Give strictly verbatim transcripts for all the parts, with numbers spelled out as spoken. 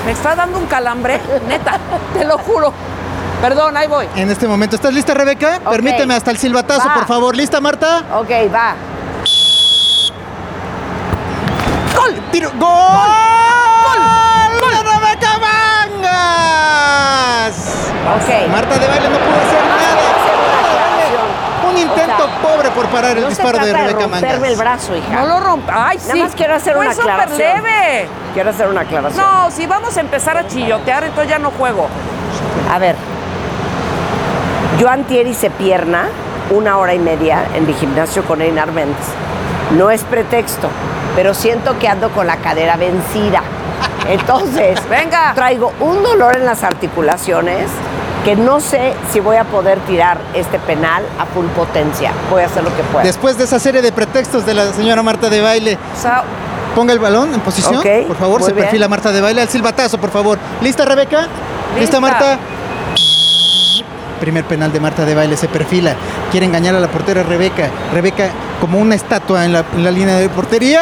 Me está dando un calambre, neta, te lo juro. Perdón, ahí voy. En este momento, ¿estás lista, Rebeca? Okay. Permíteme hasta el silbatazo, Va. por favor. ¿Lista, Marta? Ok, va. ¡Gol! ¡Tiro! ¡Gol! ¡Gol! ¡Gol! ¡De Rebeca Mangas! Ok. Marta de Baile no pudo hacer nada. Un intento O sea, pobre por parar el No se disparo trata de de Rebeca Mangas. romperme el brazo, hija. No lo rompa. Ay, Nada sí. más quiero hacer Fue una súper aclaración. leve. Quiero hacer una aclaración. No, si vamos a empezar a chillotear, entonces ya no juego. A ver. Yo antier hice pierna una hora y media en mi gimnasio con Einar Méndez. No es pretexto, pero siento que ando con la cadera vencida. Entonces, Venga. traigo un dolor en las articulaciones que no sé si voy a poder tirar este penal a full potencia. Voy a hacer lo que pueda. Después de esa serie de pretextos de la señora Marta de Baile, O sea, ponga el balón en posición, Ok, por favor. muy Se bien. perfila Marta de Baile al silbatazo, por favor. ¿Lista, Rebeca? ¿Lista, Marta? Primer penal de Marta de Baile, se perfila. Quiere engañar a la portera Rebeca. Rebeca como una estatua en la, en la línea de portería.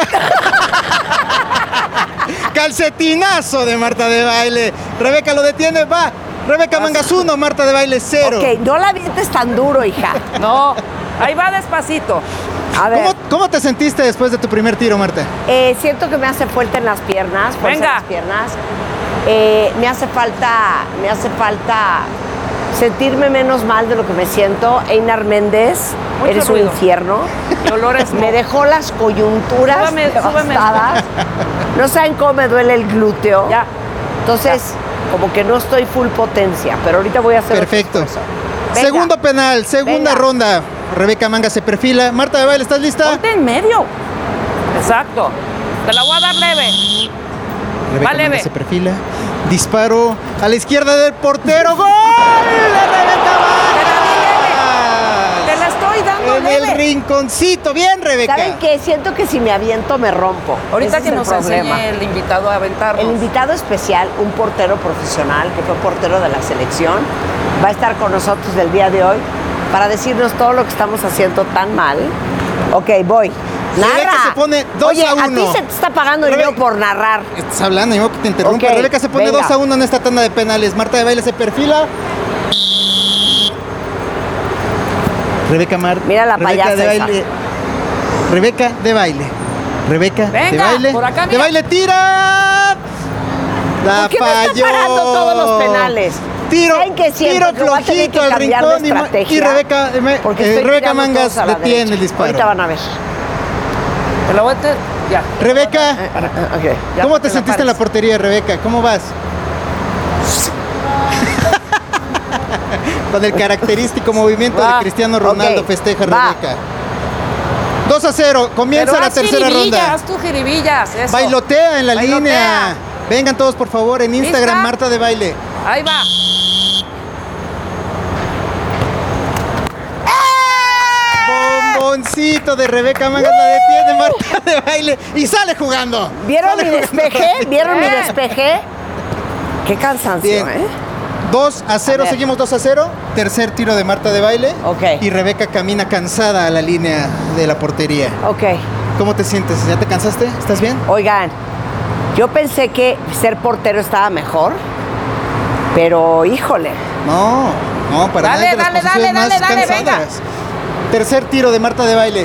Calcetinazo de Marta de Baile. Rebeca lo detiene, va. Rebeca Mangas uno, Marta de Baile cero. Ok, no la avientes tan duro, hija. no. Ahí va despacito. A ver, ¿Cómo, ¿Cómo te sentiste después de tu primer tiro, Marta? eh, siento que me hace fuerte en las piernas. fuerza Venga. en las piernas. Eh, me hace falta, me hace falta sentirme menos mal de lo que me siento. Einar Méndez, Mucho eres ruido. un infierno. Y olores Me mo- dejó las coyunturas Súbeme, súbeme. devastadas. No saben cómo me duele el glúteo. Ya. Entonces, como que no estoy full potencia, pero ahorita voy a hacer otro Perfecto. esfuerzo. Venga. Segundo penal, segunda Venga. ronda. Rebeca Mangas se perfila. Marta de Baile, ¿estás lista? Ponte en medio. Exacto. Te la voy a dar leve. Rebeca Va leve. Mangas se perfila. Disparo a la izquierda del portero. ¡Gol de Rebeca Te Mangas! la estoy dando En el leve. rinconcito. Bien, Rebeca. ¿Saben qué? Siento que si me aviento me rompo. Ahorita Ese que es el nos problema. enseñe el invitado a aventarnos. El invitado especial, un portero profesional que fue portero de la selección, va a estar con nosotros el día de hoy para decirnos todo lo que estamos haciendo tan mal. Ok, voy. Rebeca Narra. se pone dos Oye, a a ti uno. se te está pagando Rebe- dinero por narrar. Estás hablando, yo que te interrumpa. Ok, Rebeca se pone venga. dos a uno en esta tanda de penales. Marta de Baile se perfila. Rebeca Mar. Mira la Rebeca payasa de Baile. esa. Rebeca de Baile. Rebeca de Venga, Baile. por acá, de mira. Baile tira. La ¿Por qué me falló. está parando todos los penales? Tiro, ¿Saben qué siento? tiro Que voy a tener flojito que al cambiar de rincón y, ma- estrategia, y Rebeca, eh, me- Porque eh, estoy Rebeca tirando Mangas todos a la detiene derecha. el disparo. Ahorita van a ver. Te la voy a tener. Ya. Rebeca, Ok. Ya, ¿cómo te te la sentiste en la pares. portería, Rebeca? ¿Cómo vas? Con el característico movimiento Va. de Cristiano Ronaldo Ok, festeja va. Rebeca. dos a cero, comienza Pero la haz tercera jiribillas, ronda. haz tus jiribillas, eso. Bailotea en la Bailotea. línea. Vengan todos por favor en Instagram, ¿Lista? Marta de Baile. Ahí va. Bomboncito de Rebeca Mangas la detiene Marta de Baile y sale jugando. ¿Vieron Sale mi jugando. despeje? ¿Vieron mi Bien. despeje? Qué cansancio, Bien. ¿eh? dos a cero, A ver. seguimos dos a cero. Tercer tiro de Marta de Baile. Ok. Y Rebeca camina cansada a la línea de la portería. Ok. ¿Cómo te sientes? ¿Ya te cansaste? ¿Estás bien? Oigan, yo pensé que ser portero estaba mejor, pero híjole. No, no, para Dale, nada. Es de las dale, posiciones dale, más dale, dale, venga. cansadas. Tercer tiro de Marta de Baile.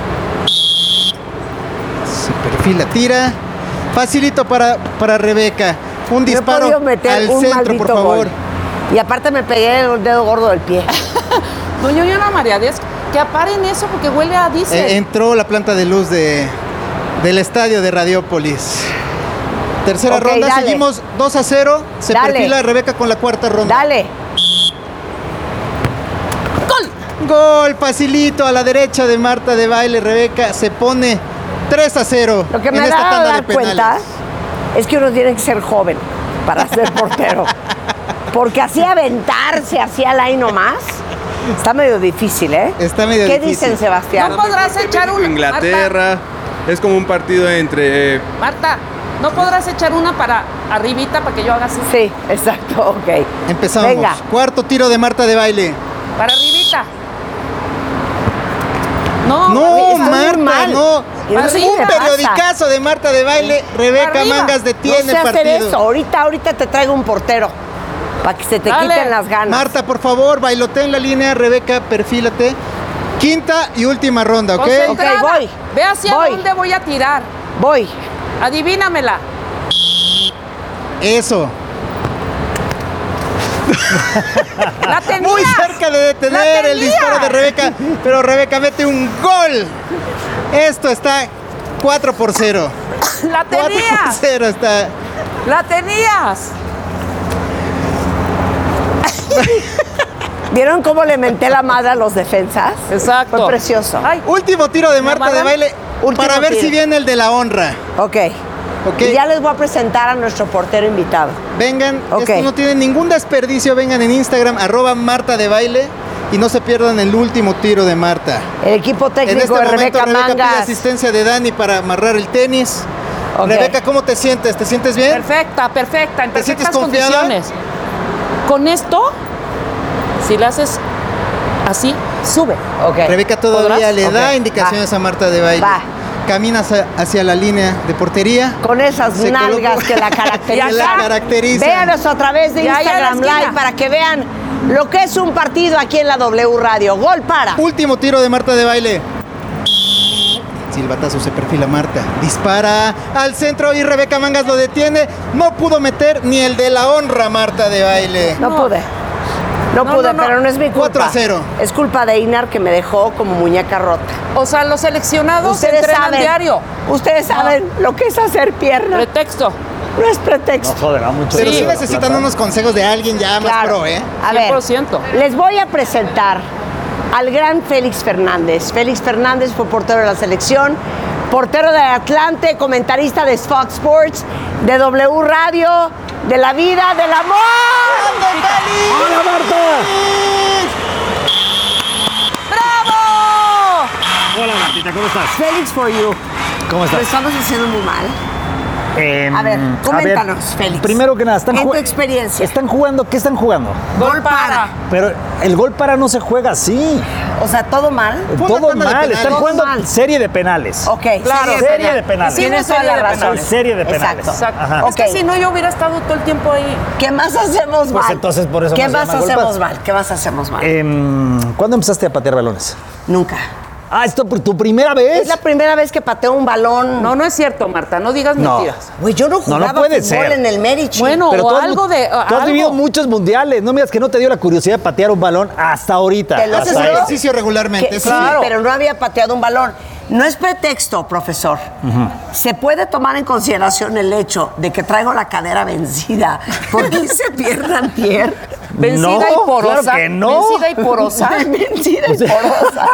Se perfila, tira. Facilito para, para Rebeca. Un No he disparo podido meter al un centro, maldito por favor. gol. Y aparte me pegué el dedo gordo del pie. No, yo ya no María Díaz, que aparen eso porque huele a diésel. Eh, entró la planta de luz de, del estadio de Radiópolis. Tercera Ok, ronda, dale. seguimos dos a cero. Se Dale. perfila Rebeca con la cuarta ronda. Dale. ¡Gol! Gol, facilito a la derecha de Marta de Baile. Rebeca se pone tres a cero Lo que en me esta da tanda de dar penales. cuenta es que uno tiene que ser joven para ser portero. Porque así aventarse así al ahí nomás está medio difícil, ¿eh? Está medio ¿Qué difícil. dicen, Sebastián? No podrás echar una. Inglaterra. Es como un partido entre. eh, Marta, Marta, no podrás echar una para arribita para que yo haga así. Sí, exacto, ok. Empezamos. Venga. Cuarto tiro de Marta de Baile. Para arribita. No, No, está muy Marta, mal. no. Y no sé qué Un le pasa. periodicazo de Marta de Baile. Rebeca Arriba. Mangas No detiene sé hacer partido. eso. Ahorita, ahorita te traigo un portero. Para que se te Dale. quiten las ganas. Marta, por favor, bailotea en la línea. Rebeca, perfílate. Quinta y última ronda, ¿ok? Concentrada. Ok, voy. Ve hacia Voy. dónde voy a tirar. Voy. Adivínamela. Eso. La tenías. Muy cerca de detener La el tenía. disparo de Rebeca, pero Rebeca mete un gol. Esto está cuatro por cero. La cuatro por tenías. cero está. La tenías. ¿Vieron cómo le menté la madre a los defensas? Exacto. Fue precioso. Ay, Último tiro de Marta de amarran? Baile Último para ver tiro. si viene el de la honra. Ok. Ok. Y ya les voy a presentar a nuestro portero invitado. Vengan, Ok. esto no tiene ningún desperdicio. Vengan en Instagram, arroba Marta de Baile, y no se pierdan el último tiro de Marta. El equipo En técnico este de momento, Rebeca Rebeca pide Mangas. asistencia de Dani para amarrar el tenis. Ok. Rebeca, ¿cómo te sientes? ¿Te sientes bien? perfecta, perfecta, en ¿Te sientes perfectas confiada? condiciones. Con esto, si la haces así, sube. Ok. Rebeca todavía ¿Podrás? le da Ok, indicaciones va. a Marta de Baile. Va. Camina hacia, hacia la línea de portería. Con esas Se nalgas colocó- que la caracterizan. que la caracterizan. Véanos a través de Ya, ya en la Instagram esquina. Live para que vean lo que es un partido aquí en la W Radio. Gol para. Último tiro de Marta de Baile. Silbatazo, se perfila Marta. Dispara al centro y Rebeca Mangas lo detiene. No pudo meter ni el de la honra Marta de Baile. No, No. pude. No, No, pude, no, no. pero no es mi culpa. cuatro a cero. Es culpa de Inar que me dejó como muñeca rota. O sea, los seleccionados Ustedes entrenan saben. diario. Ustedes saben lo que es hacer pierna. Pretexto. No es pretexto. Joder, mucho. Pero sí, Sí. necesitan unos consejos de alguien ya más Claro. pro, ¿eh? A cien por ciento. ver, les voy a presentar al gran Félix Fernández. Félix Fernández fue portero de la selección, portero de Atlante, comentarista de Fox Sports, de W Radio, de la vida, del amor. ¡Hola, Marta! ¡Bravo! Hola, Martita, ¿cómo estás? Félix for you. ¿Cómo Lo estás? estamos haciendo muy mal. Em, A ver, coméntanos, ver, Félix. Primero que nada, están En tu jugando. experiencia. ¿Están jugando? ¿Qué están jugando? Gol para. Pero el gol para no se juega así. O sea, todo mal. Fue una Todo tanda de mal. penales. Están Todo jugando mal. serie de penales. Ok, Claro. Serie de penales. Tienes toda Serie la de razón. penales. Serie de penales. Exacto. Exacto. Ajá. Es que Ok. si no, yo hubiera estado todo el tiempo ahí. ¿Qué más hacemos Pues mal? entonces por eso ¿Qué no se más llama hacemos golpazo. mal? ¿Qué más hacemos mal? Em, ¿Cuándo empezaste a patear balones? Nunca. Ah, ¿esto por tu primera vez? Es la primera vez que pateo un balón. No, no es cierto, Marta. No digas No. mentiras. Güey, yo no No, no jugaba puede fútbol ser. en el Merichi. Bueno, Pero o tú has- algo de. Tú has algo. vivido muchos mundiales. No me digas que no te dio la curiosidad de patear un balón hasta ahorita. Te lo hasta Haces juro. ahí. ejercicio regularmente. Que- eso sí, sí. pero no había pateado un balón. No es pretexto, profesor. Se puede tomar en consideración el hecho de que traigo la cadera vencida porque hice pierna antier. Vencida No, y porosa. claro que no. Vencida y porosa. Vencida y porosa.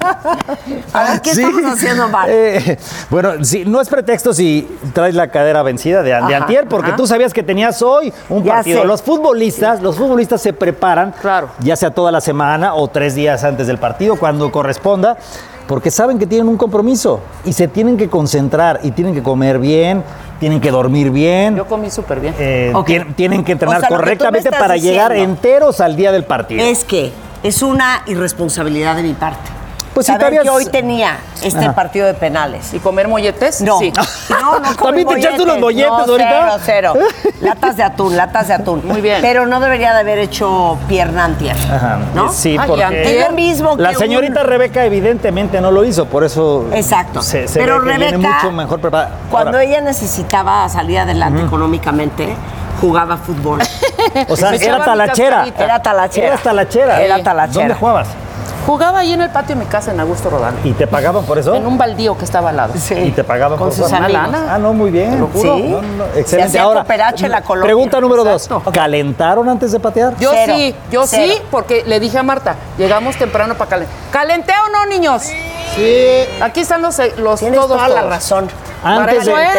A ver, ¿qué Sí. estamos haciendo mal? Eh, bueno, sí, no es pretexto si traes la cadera vencida de, de Ajá, antier, porque ajá. tú sabías que tenías hoy un Ya partido. sé. Los futbolistas, los futbolistas se preparan, Claro. ya sea toda la semana o tres días antes del partido, cuando corresponda, porque saben que tienen un compromiso y se tienen que concentrar y tienen que comer bien, tienen que dormir bien. Yo comí súper bien. eh, Ok. tien- tienen que entrenar O sea, lo que tú me correctamente estás para llegar diciendo enteros al día del partido. Es que es una irresponsabilidad de mi parte. Pues si Saber te habías- que hoy tenía este Ajá. partido de penales. ¿Y comer molletes? No, Sí. no, no comí ¿También te echaste unos molletes no, ahorita? Cero, cero. Latas de atún, latas de atún. Muy bien. Pero no debería de haber hecho pierna antier. Ajá, ¿No? Sí, Ay, porque antier. Es lo mismo que la señorita un- Rebeca evidentemente no lo hizo, por eso Exacto. se, se Pero ve que viene Rebeca, mucho mejor preparada. Cuando Ahora, ella necesitaba salir adelante económicamente, jugaba fútbol. o sea, me echaba era mi talachera. cascarita. Era talachera. Era talachera. Era talachera. ¿Dónde jugabas? Jugaba ahí en el patio de mi casa en Augusto Rodán. ¿Y te pagaban por eso? En un baldío que estaba al lado. Sí. ¿Y te pagaban Con por sus jugar? amigos. lana. Ah, no, muy bien. lo juro. Sí. No, no, Se excelente. hacía Ahora, cooperacha en la colonia. pregunta número Exacto. dos. ¿Calentaron antes de patear? Yo Cero, sí, yo cero. sí, porque le dije a Marta, llegamos temprano para calentar. ¿Calenté o no, niños? Sí. Aquí están los, los Tienes todos, toda la todos. razón. Para Antes eso de- era.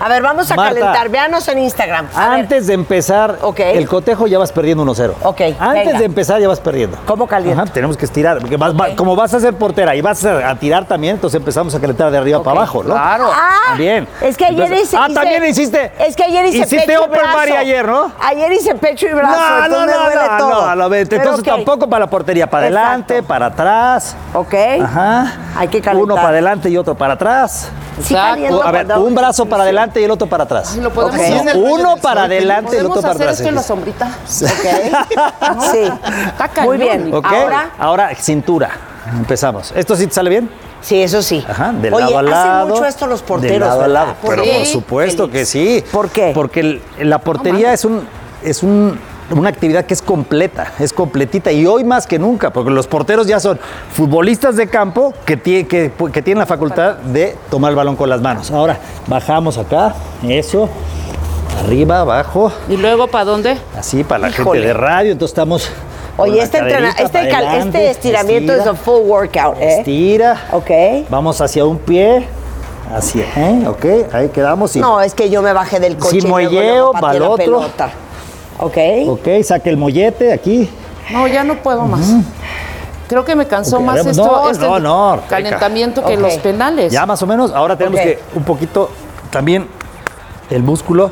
A ver, vamos a Marta, calentar. Véanos en Instagram. A ver. Antes de empezar Ok. el cotejo ya vas perdiendo uno cero. Ok, Antes venga. de empezar ya vas perdiendo. ¿Cómo caliento? Ajá, tenemos que estirar. Porque vas- va- como vas a ser portera y vas a, a tirar también, entonces empezamos a calentar de arriba para abajo, ¿no? Claro. Ah, Bien. Es que ayer Entonces- hice. Ah, hice- también hiciste. Es que ayer hice Hiciste pecho y open brazo. bar ayer, ¿no? Ayer hice pecho y brazo. No, no, entonces me no, duele no, todo. no, no, vete. Pero Entonces ok. tampoco para la portería, para Exacto. adelante, para atrás. Ok. Ajá. Hay que calentar. Uno para adelante y otro para atrás. Sí, Exacto. caliento A ver, cuando- un brazo para adelante y el otro para atrás. Ay, lo podemos Ok. hacer. Sí, en el rayo Uno del para sol, adelante y el otro ¿Podemos para hacer atrás. esto en la sombrita? Ok. Sí. Está cañón. Muy bien. ¿Ok? Ahora. Ahora, cintura. Empezamos. ¿Esto sí te sale bien? Sí, eso sí. Ajá, de Oye, lado a lado. hacen mucho esto los porteros, De lado a ¿verdad? lado. Pero Sí. por supuesto que sí. ¿Por qué? Porque el- la portería es un es un una actividad que es completa, es completita y hoy más que nunca, porque los porteros ya son futbolistas de campo que, tie- que, que tienen la facultad de tomar el balón con las manos. Ahora, bajamos acá, eso, arriba, abajo, ¿Y luego para dónde? así para la Híjole. gente de radio, entonces estamos... con Oye, la este, entrena- caderita este, para cal- adelante, este estiramiento estira, es un full workout, ¿eh? Estira. Ok. Vamos hacia un pie, hacia, ¿eh? Ok, ahí quedamos. Y, No, es que yo me bajé del coche. Sin y luego muelleo, luego pateé pa'l la otro. pelota. Ok. Ok, saque el mollete aquí. No, ya no puedo más. Creo que me cansó Ok, a más ver, esto, no, este no, no, calentamiento que Ok. los penales. Ya más o menos. Ahora tenemos Ok. que un poquito también el músculo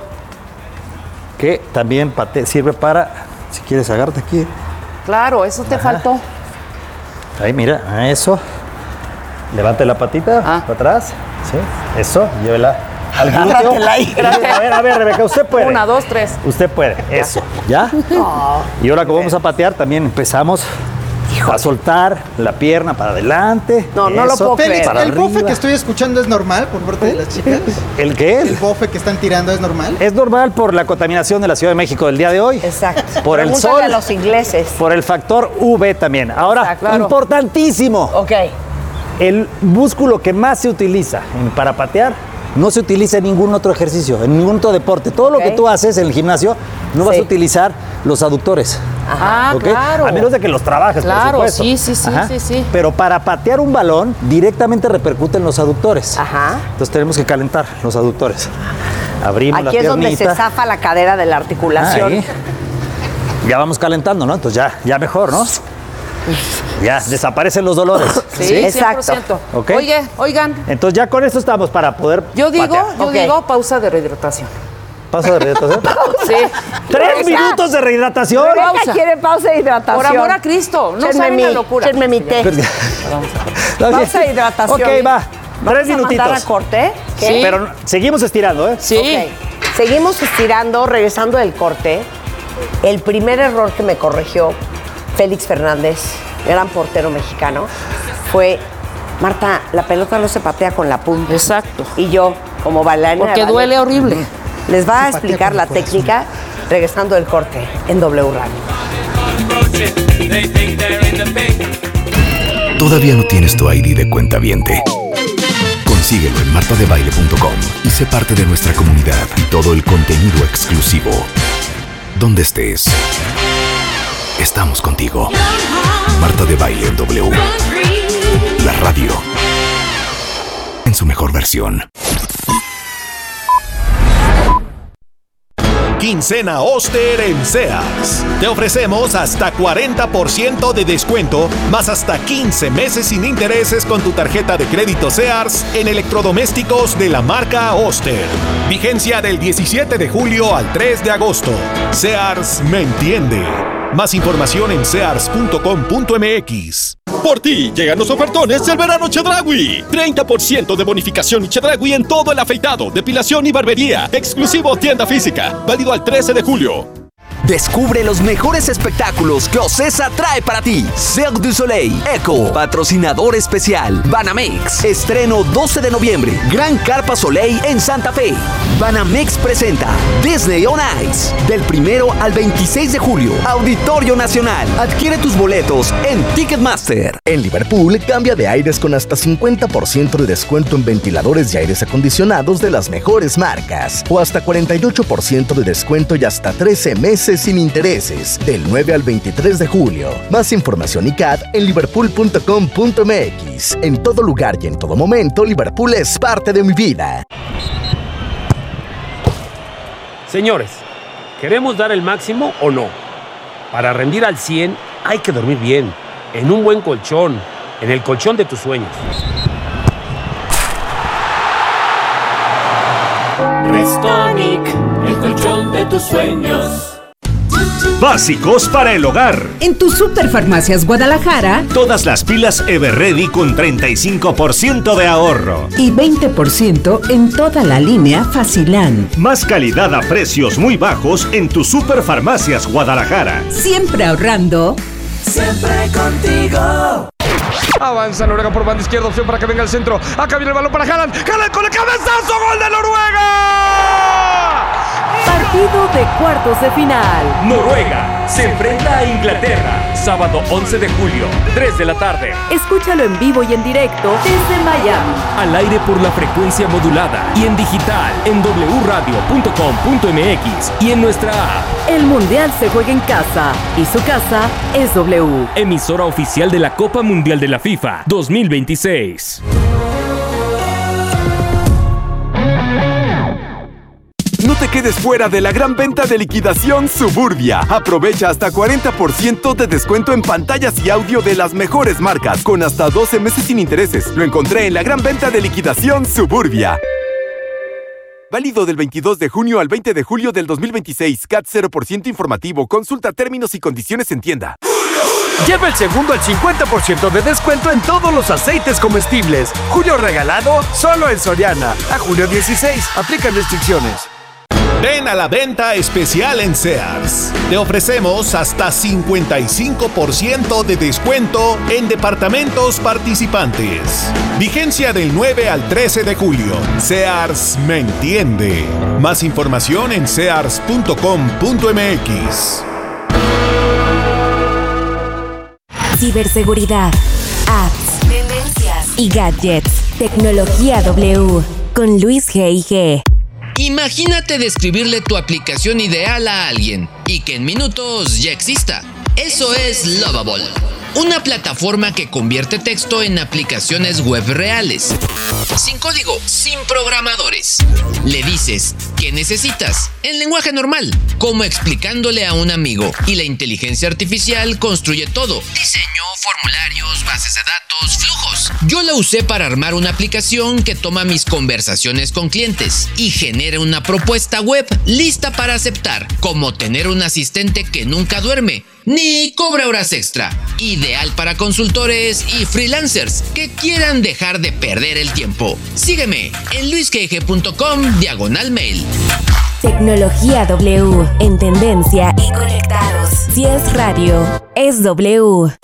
que también pate- sirve para, si quieres agárrate aquí. Claro, eso te faltó. Ahí, mira, eso. Levante la patita Ah. para atrás. Sí, eso, llévela al glúteo. Agárratela ahí. A ver, a ver, Rebeca, usted puede. Una, dos, tres. Usted puede, eso. ¿Ya? Y ahora que vamos a patear, también empezamos a soltar la pierna para adelante. No, no lo eso, puedo Félix, para ¿el bofe arriba. que estoy escuchando es normal por parte de las chicas? ¿El qué? ¿El bofe que están tirando es normal? Es normal por la contaminación de la Ciudad de México del día de hoy. Exacto. Por el Pregúntale sol. a los ingleses. Por el factor U V también. Ahora, Exacto. Claro. importantísimo. Ok. El músculo que más se utiliza en- para patear no se utiliza en ningún otro ejercicio, en ningún otro deporte. Todo Ok. lo que tú haces en el gimnasio no vas Sí. a utilizar los aductores. Ah, ¿ok? claro. A menos de que los trabajes, Claro, por supuesto. sí, sí, sí, sí, sí. Pero para patear un balón, directamente repercute en los aductores. Ajá. Entonces tenemos que calentar los aductores. Abrimos Aquí la es donde se piernita. zafa la cadera de la articulación. Ahí. Ya vamos calentando, ¿no? Entonces ya, ya mejor, ¿no? Ya desaparecen los dolores. Sí, Exacto. cien por ciento. Ok. Oye, oigan, Entonces ya con esto estamos para poder yo digo, patear. yo Ok. digo pausa de rehidratación. Paso de rehidratación. Sí. Tres minutos de rehidratación. Rebeca Pausa. quiere pausa de hidratación. Por amor a Cristo, no Échenme saben mi, la locura. échenme mi té. Pausa de hidratación. Ok, va. ¿Vamos Tres a mandar minutitos. a corte? ¿Qué? Sí. Pero seguimos estirando, ¿eh? Sí. Ok. Seguimos estirando, regresando del corte. El primer error que me corrigió Félix Fernández, gran portero mexicano, fue, Marta, la pelota no se patea con la punta. Exacto. Y yo, como bailarina... Porque de ballet, duele horrible. Les va a Se patea explicar con la el corazón. técnica regresando del corte en W Radio. ¿Todavía no tienes tu I D de cuentaviente? Consíguelo en marta de baile punto com y sé parte de nuestra comunidad y todo el contenido exclusivo. Donde estés, estamos contigo. Marta de Baile en W. La radio. En su mejor versión. Quincena Oster en Sears. Te ofrecemos hasta cuarenta por ciento de descuento, más hasta quince meses sin intereses con tu tarjeta de crédito Sears en electrodomésticos de la marca Oster. Vigencia del diecisiete de julio al tres de agosto. Sears me entiende. Más información en sears punto com punto m x. Por ti llegan los ofertones del verano Chedraui. treinta por ciento de bonificación y Chedraui en todo el afeitado, depilación y barbería. Exclusivo tienda física. Válido al trece de julio. Descubre los mejores espectáculos que Ocesa trae para ti. Cirque du Soleil, Echo, patrocinador especial, Banamex. Estreno doce de noviembre, Gran Carpa Soleil en Santa Fe. Banamex presenta Disney on Ice. Del primero al veintiséis de julio, Auditorio Nacional. Adquiere tus boletos en Ticketmaster. En Liverpool, cambia de aires con hasta cincuenta por ciento de descuento en ventiladores y aires acondicionados de las mejores marcas. O hasta cuarenta y ocho por ciento de descuento y hasta trece meses sin intereses. Del nueve al veintitrés de julio. Más información y C A D en liverpool punto com punto m x. En todo lugar y en todo momento, Liverpool es parte de mi vida. Señores, ¿queremos dar el máximo o no? Para rendir al cien hay que dormir bien, en un buen colchón, en el colchón de tus sueños. Restonic, el colchón de tus sueños. Básicos para el hogar. En tu Superfarmacias Guadalajara, Todas las pilas Everready con treinta y cinco por ciento de ahorro. y veinte por ciento en toda la línea Facilán. Más calidad a precios muy bajos en tu Superfarmacias Guadalajara. Siempre ahorrando. Siempre contigo. Avanza Noruega por banda izquierda, opción para que venga el centro. Acá viene el balón para Haaland. Haaland con el cabezazo, gol de Noruega. Partido de cuartos de final. Noruega se enfrenta a Inglaterra. Sábado once de julio, tres de la tarde. Escúchalo en vivo y en directo desde Miami. Al aire por la frecuencia modulada y en digital en doble u radio punto com punto m x y en nuestra app. El Mundial se juega en casa y su casa es W. Emisora oficial de la Copa Mundial de la FIFA dos mil veintiséis. No te quedes fuera de la gran venta de liquidación Suburbia. Aprovecha hasta cuarenta por ciento de descuento en pantallas y audio de las mejores marcas, con hasta doce meses sin intereses. Lo encontré en la gran venta de liquidación Suburbia. Válido del veintidós de junio al veinte de julio del dos mil veintiséis. C A T cero por ciento informativo. Consulta términos y condiciones en tienda. Lleva el segundo al cincuenta por ciento de descuento en todos los aceites comestibles. Julio regalado solo en Soriana. A julio dieciséis. Aplican restricciones. Ven a la venta especial en Sears. Te ofrecemos hasta cincuenta y cinco por ciento de descuento en departamentos participantes. Vigencia del nueve al trece de julio. Sears me entiende. Más información en sears punto com punto m x. Ciberseguridad, apps, tendencias y gadgets. Tecnología W con Luis G I G. Imagínate describirle tu aplicación ideal a alguien y que en minutos ya exista. Eso es Lovable, una plataforma que convierte texto en aplicaciones web reales. Sin código, sin programadores. Le dices ¿qué necesitas? En lenguaje normal, como explicándole a un amigo, y la inteligencia artificial construye todo: diseño, formularios, bases de datos, flujos. Yo la usé para armar una aplicación que toma mis conversaciones con clientes y genera una propuesta web lista para aceptar, como tener un asistente que nunca duerme ni cobra horas extra. Ideal para consultores y freelancers que quieran dejar de perder el tiempo. Sígueme en luis g g punto com diagonal mail. Tecnología W en tendencia y conectados. Si es radio, es W.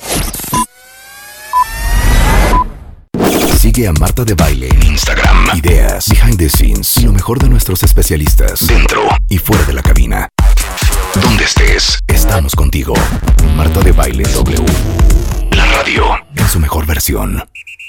Sigue a Marta de Baile en Instagram. Ideas, behind the scenes y lo mejor de nuestros especialistas dentro y fuera de la cabina. Donde estés, estamos contigo. Marta de Baile W. La radio en su mejor versión.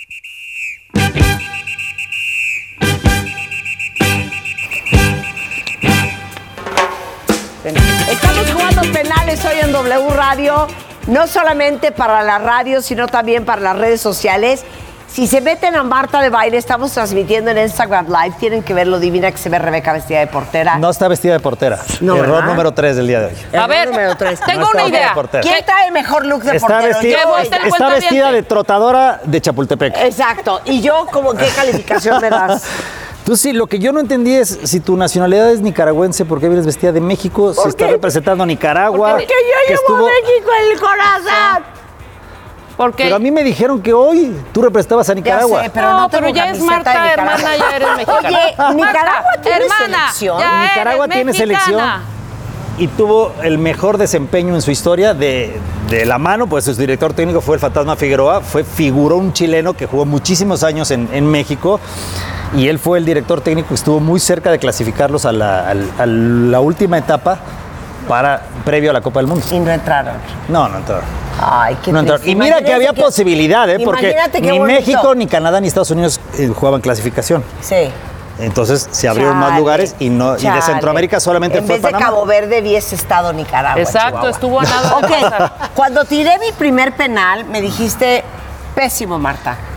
Estamos jugando penales hoy en W Radio, no solamente para la radio, sino también para las redes sociales. Si se meten a Marta de Baile, estamos transmitiendo en Instagram Live. Tienen que ver lo divina que se ve Rebeca vestida de portera. No está vestida de portera. No, Error ¿verdad? número tres del día de hoy. A ver, número tres. tengo No está una vestida idea. de portera. ¿Quién trae el mejor look de Está portero? vestida, Yo. está vestida de trotadora de Chapultepec. Exacto. ¿Y yo como qué calificación me das? Entonces, sí, lo que yo no entendí es si tu nacionalidad es nicaragüense, ¿por qué vienes vestida de México? Si está representando a Nicaragua. Porque yo que llevo estuvo- a México en el corazón. ¿Por qué? Pero a mí me dijeron que hoy tú representabas a Nicaragua. Ya sé, pero no, No, tengo pero ya es camiseta Marta, de Nicaragua. hermana, ya eres mexicana. Oye, Nicaragua Marta, tiene hermana, selección. ya eres Nicaragua tiene mexicana. selección y tuvo el mejor desempeño en su historia de, de la mano, pues su director técnico fue el Fantasma Figueroa, fue figurón chileno que jugó muchísimos años en, en México y él fue el director técnico que estuvo muy cerca de clasificarlos a la, al- a la última etapa para, previo a la Copa del Mundo. Y no entraron. No, no entraron. Ay, qué No entraron. triste. Y mira que Imagínate había posibilidad, ¿eh? Porque imagínate qué ni bonito. México, ni Canadá, ni Estados Unidos eh, jugaban clasificación. Sí. Entonces se abrieron más Chale, lugares y no y de chale. Centroamérica solamente en fue vez de Panamá. Cabo Verde hubiese estado Nicaragua. Exacto, Chihuahua. estuvo a nada de Ok, pasar. cuando tiré mi primer penal, me dijiste pésimo, Marta.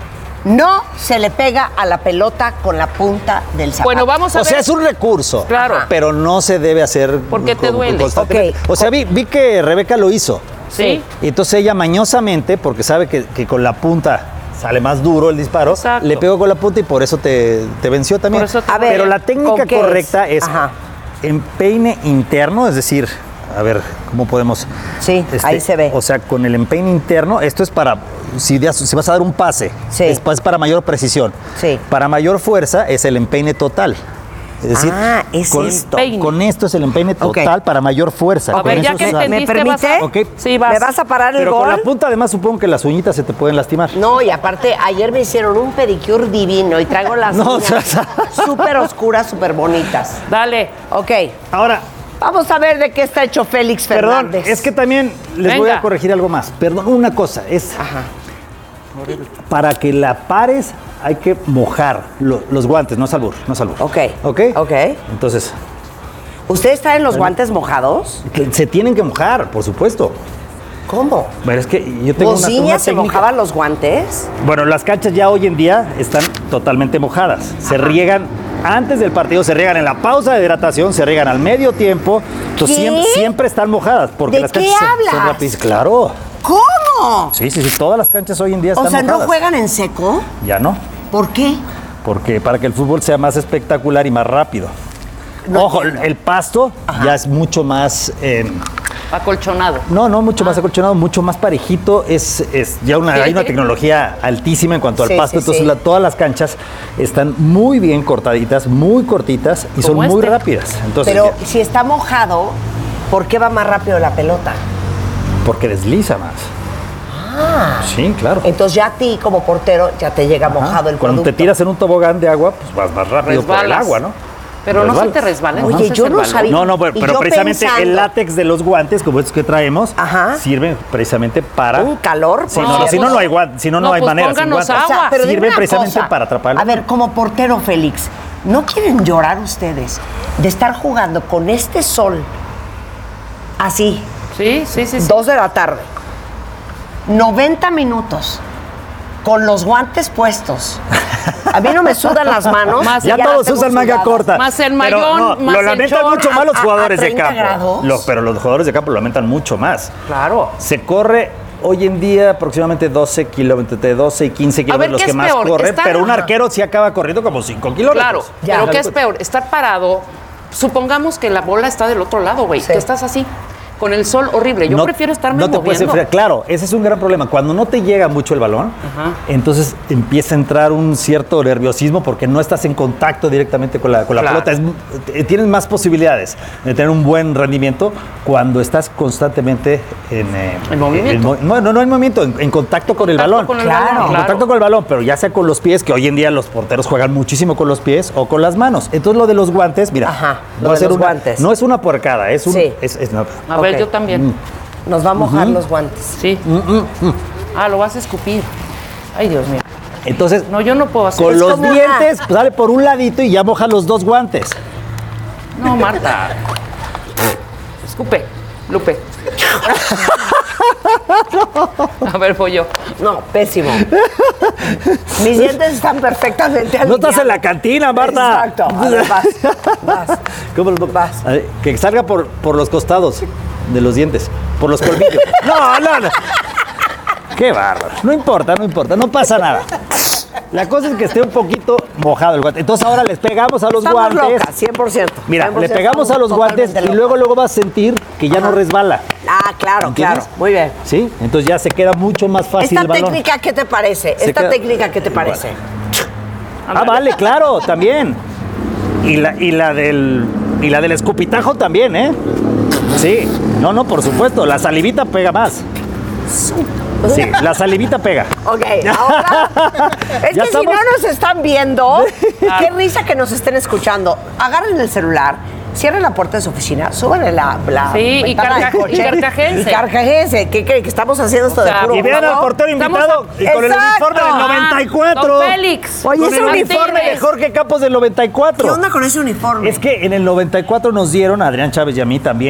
no se le pega a la pelota con la punta del zapato. Bueno, vamos a O ver. sea, es un recurso. Claro. Pero no se debe hacer. Porque te con- duele. constantemente. Ok. O sea, vi, vi que Rebeca lo hizo. Sí. Y entonces ella mañosamente, porque sabe que, que con la punta sale más duro el disparo, Exacto. le pegó con la punta y por eso te, te venció también. Por eso te- A ver, Pero la técnica ¿con qué correcta es? es, Ajá. empeine interno, es decir, a ver, ¿cómo podemos? Sí, ahí se ve. O sea, con el empeine interno, esto es para, si, das- si vas a dar un pase, Sí. es, pa- es para mayor precisión. Sí. Para mayor fuerza es el empeine total. Es decir, Ah, es con, esto. con esto es el empeine total Ok. para mayor fuerza. A Con ver, ya eso que se da. ¿Me entendiste, permite? vas a... Ok. Sí, vas. ¿Me vas a parar el Pero gol? con la punta además supongo que las uñitas se te pueden lastimar. No, y aparte, ayer me hicieron un pedicure divino y traigo las No, uñas o sea, súper oscuras, súper bonitas. Dale. Ok, Ahora, vamos a ver de qué está hecho Félix perdón, Fernández. es que también les voy Venga. a corregir algo más. Perdón, una cosa, es Ajá. para que la pares hay que mojar lo- los guantes, no es albur, no es albur. Ok. ¿Ok? Ok. Entonces, ¿Ustedes traen los guantes mojados? que se tienen que mojar, por supuesto. ¿Cómo? Pero es que yo tengo una, una ¿Bociña se técnica. mojaban los guantes? Bueno, las canchas ya hoy en día están totalmente mojadas. Se riegan antes del partido, se riegan en la pausa de hidratación, se riegan al medio tiempo. Entonces ¿Qué? siempre, siempre están mojadas porque ¿De las qué canchas son- son hablas? rápidas. Claro. ¿Cómo? Sí, sí, sí. Todas las canchas hoy en día están O sea, mojadas. ¿no juegan en seco? Ya no. ¿Por qué? Porque para que el fútbol sea más espectacular y más rápido. Ojo, el, el pasto ya es mucho más. eh, Acolchonado. no, no, mucho Ah. más acolchonado, mucho más parejito. Es, es ya una, hay una tecnología altísima en cuanto Sí, al pasto. sí, Entonces, sí. la- todas las canchas están muy bien cortaditas, muy cortitas y son Como muy este. rápidas. Entonces, Pero ya- si está mojado, ¿por qué va más rápido la pelota? porque desliza más. Ah. Sí, claro. Entonces ya a ti como portero ya te llega mojado el Cuando producto. te tiras en un tobogán de agua, pues vas más rápido por el Resbalas. agua, ¿no? Pero no se Resbalas. te resbala. Oye, entonces yo el no balón. sabía. No, no, pero, Y pero yo precisamente pensando- el látex de los guantes, como estos que traemos, Ajá. sirven precisamente para. Un calor, Sí, por no, no, si no, no hay guantes, si no, no, No, hay pues manera. sin pónganos guantes. O sea, agua. pero dime Sirven una precisamente cosa. para atrapar. A ver, como portero, Félix, ¿no quieren llorar ustedes de estar jugando con este sol así, Sí, sí, sí. sí. dos de la tarde, noventa minutos, con los guantes puestos? A mí no me sudan las manos. Más- Ya las todos tengo usan manga sudadas. corta. Más el Pero mayón, no, más lo el lamentan short. mucho más los ¿A- a- jugadores a de treinta campo. grados? Los- pero los jugadores de campo lo lamentan mucho más. Claro. Se corre hoy en día aproximadamente doce kilómetros, de doce y quince kilómetros los ¿qué que es más peor? corren, Estar- pero un Ajá. arquero sí acaba corriendo como cinco kilómetros. Claro, Ya. pero ¿qué es peor? Estar parado. Supongamos que la bola está del otro lado, güey. Sí. Que estás así, con el sol horrible. Yo No- prefiero estarme No te puedes moviendo. enfriar. Claro, ese es un gran problema. Cuando no te llega mucho el balón, Ajá. entonces empieza a entrar un cierto nerviosismo porque no estás en contacto directamente con la, con la Claro. pelota. Es- eh, tienes más posibilidades de tener un buen rendimiento cuando estás constantemente en... eh, En movimiento. en mo- no, no, no en movimiento, en, en contacto con el Contacto balón. con el Claro. balón, En contacto con el balón, pero ya sea con los pies, que hoy en día los porteros juegan muchísimo con los pies, o con las manos. Entonces lo de los guantes, mira, Ajá, voy lo a de hacer los una- guantes. no es una puercada, es un... Sí. es- es- no. A ver, Ok. yo también. Mm. Nos va a mojar los guantes. Sí. Ah, lo vas a escupir. Ay, Dios mío. Entonces, No, yo no puedo hacer con eso. los como- dientes, pues, sale por un ladito y ya moja los dos guantes. No, Marta. Escupe, Lupe. A ver, voy yo. No, pésimo. Mis dientes están perfectamente No alineados. estás en la cantina, Marta. Exacto. A ver, vas, vas. ¿Cómo lo- Vas. A ver, que salga por, por los costados de los dientes, por los colmillos. No, no, no. Qué bárbaro. No importa, no importa, no pasa nada. La cosa es que esté un poquito mojado el guante. Entonces ahora les pegamos a los Estamos guantes. locas, cien por ciento. Mira, cien por le ciento pegamos a estamos los guantes totalmente y luego locas. luego vas a sentir que ya no resbala. Ah, claro, ¿Entiendes? claro. Muy bien. ¿Sí? Entonces ya se queda mucho más fácil ¿Esta el balón. técnica qué te parece? Se ¿Esta queda- técnica qué te parece? Ah, vale, claro, también. Y la, y la del y la del escupitajo también, ¿eh? Sí. No, no, por supuesto. La salivita pega más. Sí, la salivita pega. Ok, ahora. Es ¿Ya que si estamos? no nos están viendo, qué risa que nos estén escuchando. Agarren el celular, cierren la puerta de su oficina, suban la, la Sí, y ventana del carcaje- coche. y carcajéense. Y carcajense. ¿Qué creen? Que estamos haciendo esto O de sea, puro Y vean al bravo? portero Estamos invitado a- y con el Exacto. uniforme del noventa y cuatro. Don Félix. Oye, Con ese el uniforme uniforme de Jorge Campos del noventa y cuatro. ¿Qué onda con ese uniforme? Es que en el noventa y cuatro nos dieron, a Adrián Chávez y a mí también,